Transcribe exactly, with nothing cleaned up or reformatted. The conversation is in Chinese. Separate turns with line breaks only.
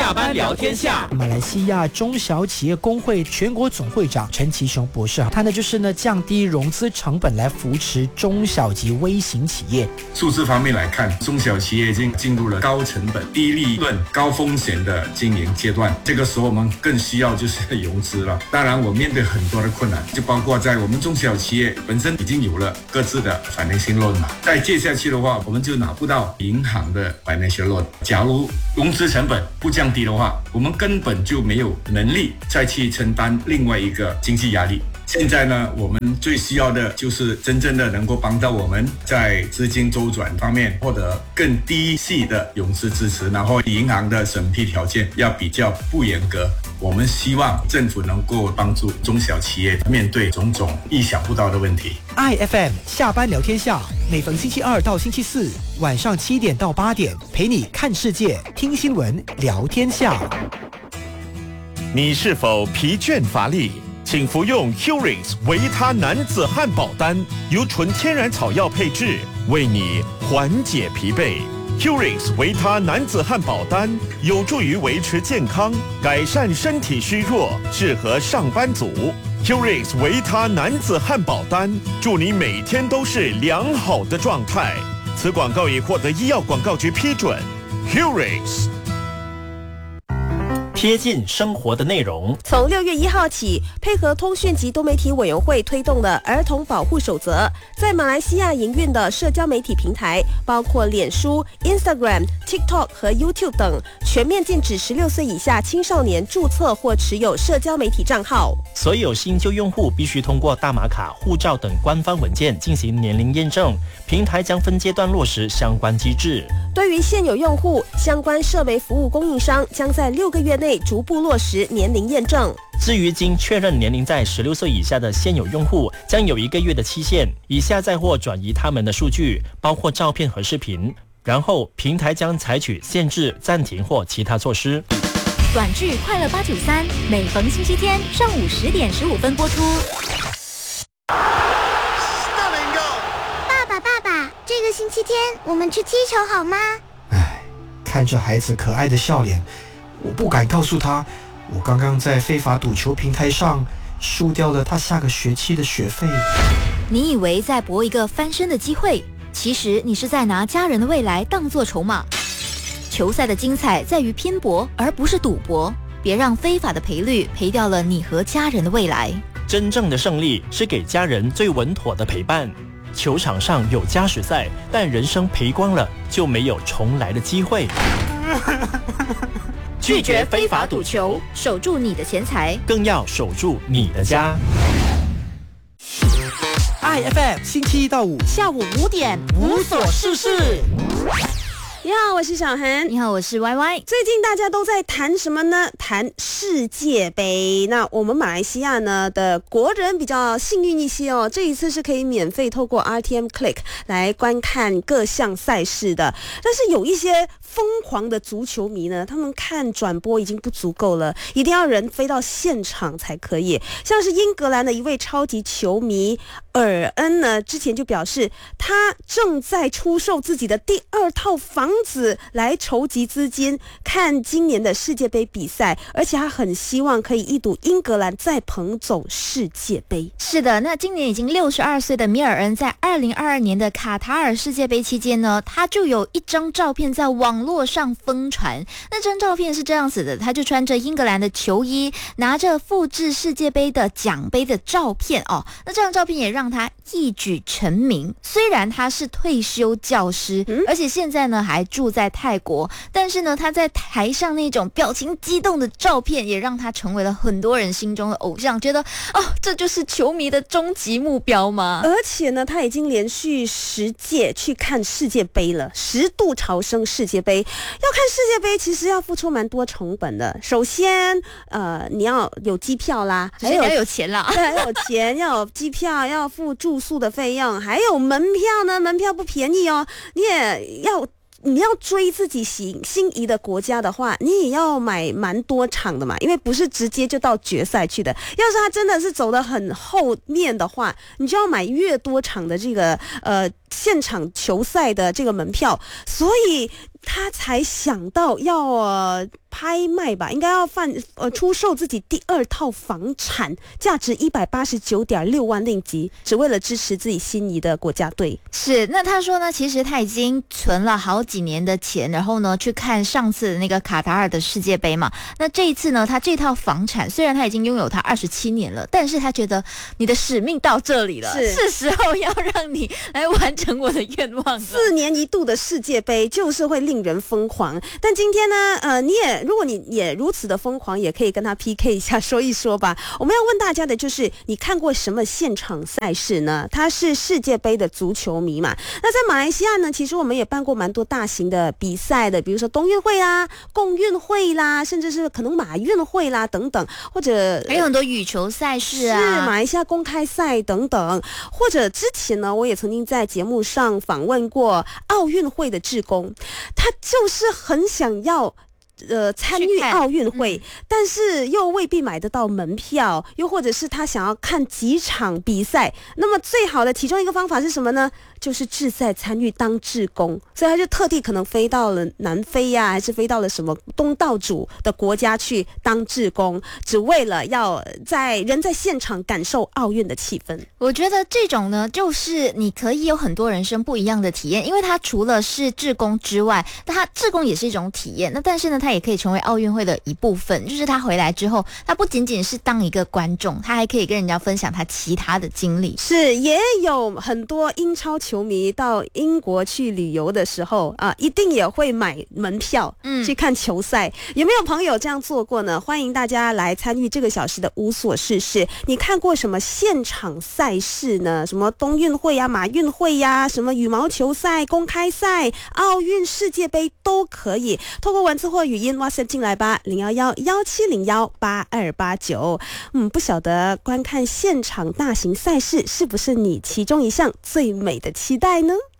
下班聊天下。
马来西亚中小企业工会全国总会长陈其雄博士，他呢就是呢降低融资成本来扶持中小及微型企业。
数字方面来看，中小企业已经进入了高成本、低利润、高风险的经营阶段，这个时候我们更需要就是融资了。当然，我面对很多的困难，就包括在我们中小企业本身已经有了各自的 financial loan 嘛，再接下去的话，我们就拿不到银行的 financial loan。假如融资成本不降低的话，我们根本就没有能力再去承担另外一个经济压力。现在呢，我们最需要的就是真正的能够帮到我们在资金周转方面获得更低息的融资支持，然后银行的审批条件要比较不严格。我们希望政府能够帮助中小企业面对种种意想不到的问题。
I F M 下班聊天下，每逢星期二到星期四晚上七点到八点，陪你看世界、听新闻、聊天下。
你是否疲倦乏力？请服用 Curings 维他男子汉堡丹，由纯天然草药配制，为你缓解疲惫。Curings 维他男子汉堡丹有助于维持健康，改善身体虚弱，适合上班族。Curings 维他男子汉堡丹，祝你每天都是良好的状态。此广告已获得医药广告局批准。Curings。
贴近生活的内容。
从六月一号起，配合通讯及多媒体委员会推动的儿童保护守则，在马来西亚营运的社交媒体平台，包括脸书、Instagram、TikTok 和 YouTube 等，全面禁止十六岁以下青少年注册或持有社交媒体账号。
所有新旧用户必须通过大马卡、护照等官方文件进行年龄验证，平台将分阶段落实相关机制。
对于现有用户，相关社媒服务供应商将在六个月内逐步落实年龄验证。
至于经确认年龄在十六岁以下的现有用户，将有一个月的期限，以下载或转移他们的数据，包括照片和视频，然后平台将采取限制、暂停或其他措施。
短剧《快乐八九三》每逢星期天上午十点十五分播出。
爸爸，爸爸，这个星期天我们去踢球好吗？
唉，看着孩子可爱的笑脸，我不敢告诉他，我刚刚在非法赌球平台上输掉了他下个学期的学费。
你以为在搏一个翻身的机会，其实你是在拿家人的未来当作筹码。球赛的精彩在于拼搏，而不是赌博。别让非法的赔率赔掉了你和家人的未来。
真正的胜利是给家人最稳妥的陪伴。球场上有加时赛，但人生赔光了就没有重来的机会。
拒绝非法赌球，守住你的钱财，
更要守住你的家。
I F M 星期一到五
下午五点无所事事。
你好，我是小涵。
你好，我是 Y Y。
最近大家都在谈什么呢？谈世界杯。那我们马来西亚呢的国人比较幸运一些哦，这一次是可以免费透过 R T M Click 来观看各项赛事的。但是有一些疯狂的足球迷呢，他们看转播已经不足够了，一定要人飞到现场才可以。像是英格兰的一位超级球迷尔恩呢，之前就表示他正在出售自己的第二套房子来筹集资金看今年的世界杯比赛，而且他很希望可以一睹英格兰再捧走世界杯。
是的，那今年已经六十二岁的米尔恩在二零二二年的卡塔尔世界杯期间呢，他就有一张照片在网络上疯传。那张照片是这样子的，他就穿着英格兰的球衣，拿着复制世界杯的奖杯的照片哦。那这张照片也让他一举成名。虽然他是退休教师，嗯、而且现在呢还住在泰国，但是呢他在台上那种表情激动的照片也让他成为了很多人心中的偶像，觉得哦，这就是球迷的终极目标吗？
而且呢他已经连续十届去看世界杯了，十度朝圣世界杯。要看世界杯其实要付出蛮多成本的，首先呃你要有机票啦，
还有要有钱啦，
对，要有钱，要有机票，要付住宿的费用，还有门票呢，门票不便宜哦，你也要你要追自己心心仪的国家的话，你也要买蛮多场的嘛，因为不是直接就到决赛去的。要是他真的是走得很后面的话，你就要买越多场的这个呃现场球赛的这个门票，所以他才想到要、呃、拍卖吧，应该要贩呃出售自己第二套房产，价值一百八十九点六万令吉，只为了支持自己心仪的国家队。
是，那他说呢，其实他已经存了好几年的钱，然后呢去看上次的那个卡塔尔的世界杯嘛。那这一次呢，他这套房产虽然他已经拥有它二十七年了，但是他觉得你的使命到这里了，是, 是时候要让你来完成我的愿望了。
四年一度的世界杯就是会令人疯狂，但今天呢，呃，你也如果你也如此的疯狂，也可以跟他 P K 一下，说一说吧。我们要问大家的就是，你看过什么现场赛事呢？他是世界杯的足球迷嘛？那在马来西亚呢，其实我们也办过蛮多大型的比赛的，比如说冬运会啦、共运会啦，甚至是可能马运会啦等等，或者
还有很多羽球赛事啊，
是马来西亚公开赛等等。或者之前呢，我也曾经在节目上访问过奥运会的志工，他就是很想要呃，参与奥运会、嗯，但是又未必买得到门票，又或者是他想要看几场比赛，那么最好的其中一个方法是什么呢？就是志在参与当志工，所以他就特地可能飞到了南非呀、啊，还是飞到了什么东道主的国家去当志工，只为了要在人在现场感受奥运的气氛。
我觉得这种呢，就是你可以有很多人生不一样的体验，因为他除了是志工之外，那他志工也是一种体验。那但是呢，他也可以成为奥运会的一部分，就是他回来之后，他不仅仅是当一个观众，他还可以跟人家分享他其他的经历。
是，也有很多英超球迷到英国去旅游的时候啊，一定也会买门票，嗯，去看球赛。有没有朋友这样做过呢？欢迎大家来参与这个小时的无所事事。你看过什么现场赛事呢？什么冬运会呀、马运会呀、什么羽毛球赛、公开赛、奥运、世界杯都可以。透过文字或语音 WhatsApp 进来吧，零幺幺幺七零幺八二八九。嗯，不晓得观看现场大型赛事是不是你其中一项最美的期待呢？